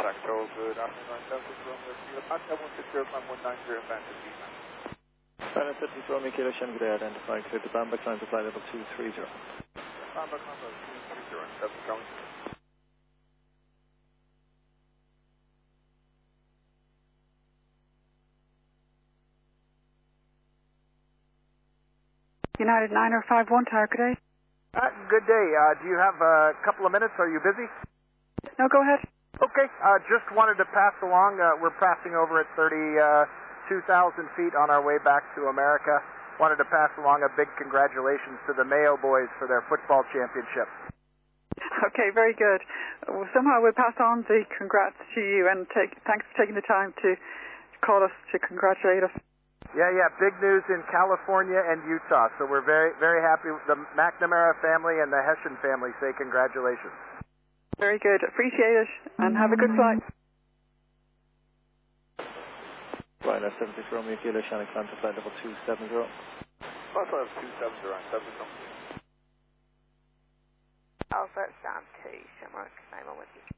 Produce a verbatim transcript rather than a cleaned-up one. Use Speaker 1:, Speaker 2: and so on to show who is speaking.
Speaker 1: Echo, good afternoon, San Francisco, Romeo, Pata one six zero five one nine zero, Fantasy.
Speaker 2: China San Francisco, Romeo, Kilo, Shanghai, identifying clear to Bamberg, line to flight level two three zero.
Speaker 1: Bamberg, Combo two three zero, seven going.
Speaker 3: United nine oh five one, Tower, good day.
Speaker 4: Uh, good day. Uh, do you have a couple of minutes? Are you busy?
Speaker 3: No, go ahead.
Speaker 4: Okay. Uh, just wanted to pass along. Uh, we're passing over at thirty-two thousand feet on our way back to America. Wanted to pass along a big congratulations to the Mayo boys for their football championship.
Speaker 3: Okay, very good. Well, somehow we'll pass on the congrats to you, and take, thanks for taking the time to call us to congratulate us.
Speaker 4: Yeah, yeah, big news in California and Utah. So we're very, very happy. The McNamara family and the Hessian family say congratulations.
Speaker 3: Very good. Appreciate it, and have a good flight.
Speaker 2: Ryanair seven six Romeo, Kilo, Shanghai, climb to flight level two seven zero.
Speaker 1: Flight level two seven zero, seven going.
Speaker 5: Alpha Sam two, Shamrock, same one with you.